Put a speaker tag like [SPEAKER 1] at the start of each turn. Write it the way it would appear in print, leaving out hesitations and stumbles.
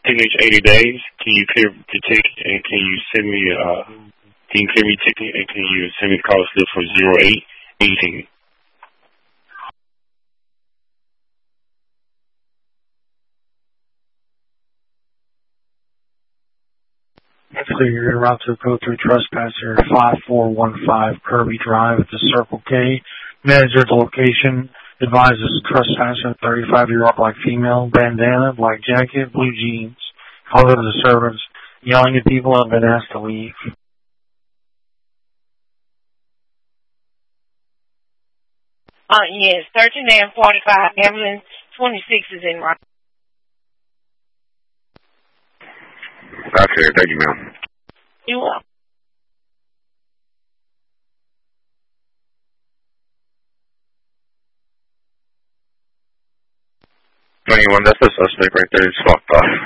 [SPEAKER 1] finish 80 days. Can you clear the ticket and can you send me can you clear me ticket and can you send me the call slip for 0818?
[SPEAKER 2] Clear, you're about to go through trespasser 5415 Kirby Drive at the Circle K. Manager the location. Advises trespasser 35-year-old black female, bandana, black jacket, blue jeans. Called over the servants, yelling at people and been asked to leave.
[SPEAKER 3] Yes, 1345 ambulance 26 is in right.
[SPEAKER 1] Okay, thank you, ma'am.
[SPEAKER 3] You're welcome.
[SPEAKER 1] 21, that's the suspect right there. It's fucked off.